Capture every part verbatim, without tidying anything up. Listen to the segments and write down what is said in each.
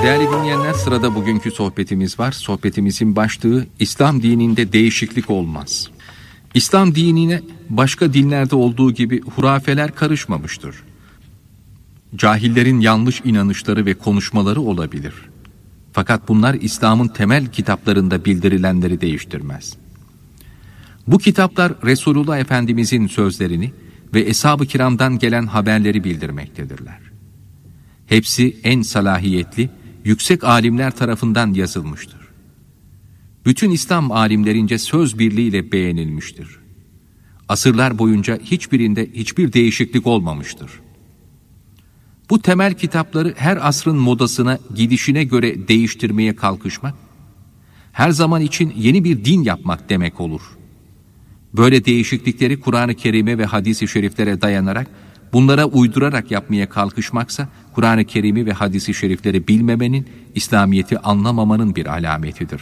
Değerli dinleyenler, sırada bugünkü sohbetimiz var. Sohbetimizin başlığı İslam dininde değişiklik olmaz. İslam dinine başka dinlerde olduğu gibi hurafeler karışmamıştır. Cahillerin yanlış inanışları ve konuşmaları olabilir. Fakat bunlar İslam'ın temel kitaplarında bildirilenleri değiştirmez. Bu kitaplar Resulullah Efendimizin sözlerini ve Eshab-ı Kiram'dan gelen haberleri bildirmektedirler. Hepsi en salahiyetli, yüksek alimler tarafından yazılmıştır. Bütün İslam alimlerince söz birliğiyle beğenilmiştir. Asırlar boyunca hiçbirinde hiçbir değişiklik olmamıştır. Bu temel kitapları her asrın modasına, gidişine göre değiştirmeye kalkışmak, her zaman için yeni bir din yapmak demek olur. Böyle değişiklikleri Kur'an-ı Kerim'e ve hadis-i şeriflere dayanarak, bunlara uydurarak yapmaya kalkışmaksa, Kur'an-ı Kerim'i ve hadis-i şerifleri bilmemenin, İslamiyet'i anlamamanın bir alametidir.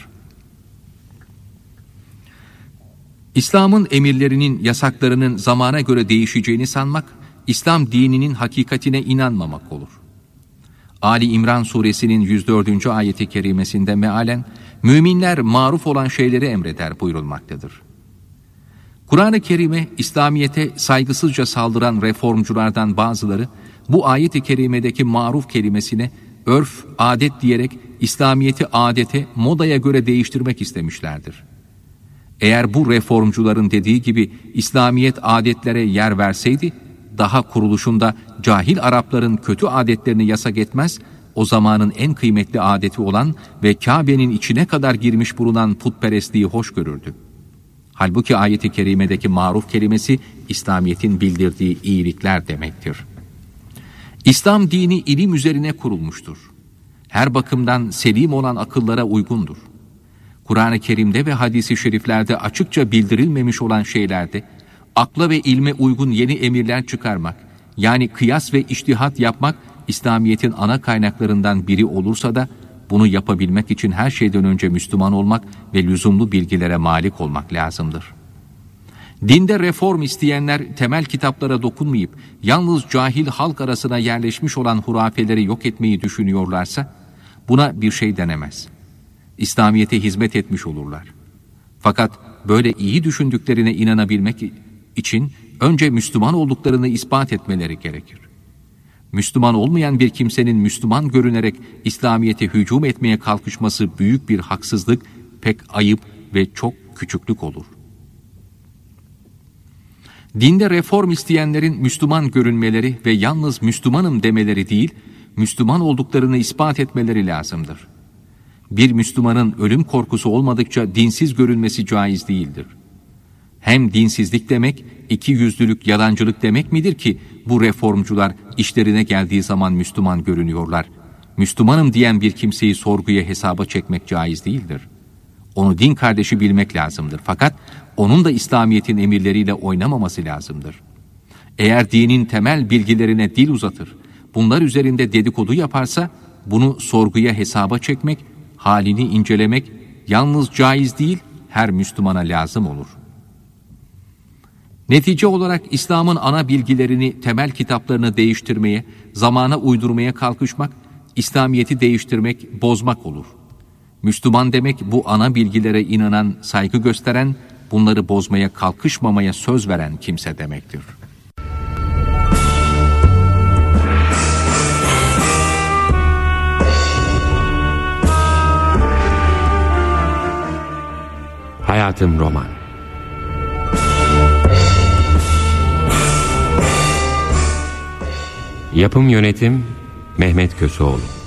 İslam'ın emirlerinin, yasaklarının zamana göre değişeceğini sanmak, İslam dininin hakikatine inanmamak olur. Ali İmran suresinin yüz dördüncü ayeti kerimesinde mealen, müminler maruf olan şeyleri emreder buyurulmaktadır. Kur'an-ı Kerim'e, İslamiyet'e saygısızca saldıran reformculardan bazıları, bu ayet-i kerimedeki maruf kelimesine örf, adet diyerek İslamiyet'i adete, modaya göre değiştirmek istemişlerdir. Eğer bu reformcuların dediği gibi İslamiyet adetlere yer verseydi, daha kuruluşunda cahil Arapların kötü adetlerini yasak etmez, o zamanın en kıymetli adeti olan ve Kabe'nin içine kadar girmiş bulunan putperestliği hoş görürdü. Halbuki ayet-i kerimedeki maruf kelimesi İslamiyet'in bildirdiği iyilikler demektir. İslam dini ilim üzerine kurulmuştur. Her bakımdan selim olan akıllara uygundur. Kur'an-ı Kerim'de ve hadis-i şeriflerde açıkça bildirilmemiş olan şeylerde, akla ve ilme uygun yeni emirler çıkarmak, yani kıyas ve içtihat yapmak, İslamiyet'in ana kaynaklarından biri olursa da, bunu yapabilmek için her şeyden önce Müslüman olmak ve lüzumlu bilgilere malik olmak lazımdır. Dinde reform isteyenler temel kitaplara dokunmayıp, yalnız cahil halk arasına yerleşmiş olan hurafeleri yok etmeyi düşünüyorlarsa, buna bir şey denemez. İslamiyet'e hizmet etmiş olurlar. Fakat böyle iyi düşündüklerine inanabilmek için önce Müslüman olduklarını ispat etmeleri gerekir. Müslüman olmayan bir kimsenin Müslüman görünerek İslamiyet'e hücum etmeye kalkışması büyük bir haksızlık, pek ayıp ve çok küçüklük olur. Dinde reform isteyenlerin Müslüman görünmeleri ve yalnız Müslümanım demeleri değil, Müslüman olduklarını ispat etmeleri lazımdır. Bir Müslümanın ölüm korkusu olmadıkça dinsiz görünmesi caiz değildir. Hem dinsizlik demek, iki yüzlülük, yalancılık demek midir ki bu reformcular işlerine geldiği zaman Müslüman görünüyorlar? Müslümanım diyen bir kimseyi sorguya, hesaba çekmek caiz değildir. Onu din kardeşi bilmek lazımdır. Fakat onun da İslamiyet'in emirleriyle oynamaması lazımdır. Eğer dinin temel bilgilerine dil uzatır, bunlar üzerinde dedikodu yaparsa, bunu sorguya, hesaba çekmek, halini incelemek yalnız caiz değil, her Müslümana lazım olur. Netice olarak İslam'ın ana bilgilerini, temel kitaplarını değiştirmeye, zamana uydurmaya kalkışmak, İslamiyet'i değiştirmek, bozmak olur. Müslüman demek bu ana bilgilere inanan, saygı gösteren, bunları bozmaya kalkışmamaya söz veren kimse demektir. Hayatım Roman. Yapım Yönetim Mehmet Köseoğlu.